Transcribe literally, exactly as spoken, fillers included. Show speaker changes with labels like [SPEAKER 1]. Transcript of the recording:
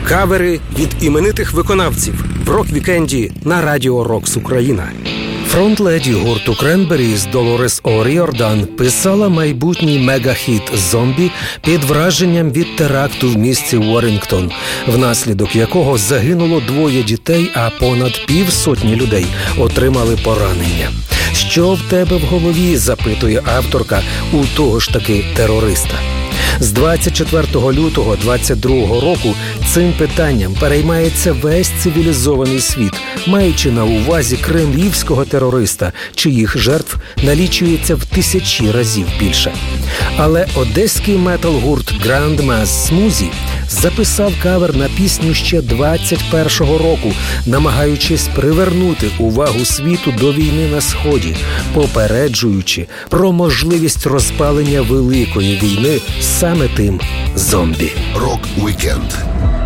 [SPEAKER 1] Кавери від іменитих виконавців в рок-вікенді на Радіо Рокс Україна. Фронтледі гурту Кренберіс Долорес О'Ріордан писала майбутній мегахіт «Зомбі» під враженням від теракту в місті Уоррінгтон, внаслідок якого загинуло двоє дітей, а понад півсотні людей отримали поранення. «Що в тебе в голові?» – запитує авторка у того ж таки терориста. З двадцять четвертого лютого двадцять другого року цим питанням переймається весь цивілізований світ, маючи на увазі кремлівського терориста, чиїх жертв налічується в тисячі разів більше. Але одеський метал-гурт Grandma's Smoothie записав кавер на пісню ще двадцять першого року, намагаючись привернути увагу світу до війни на Сході, попереджуючи про можливість розпалення великої війни саме тим зомбі.
[SPEAKER 2] Рок-вікенд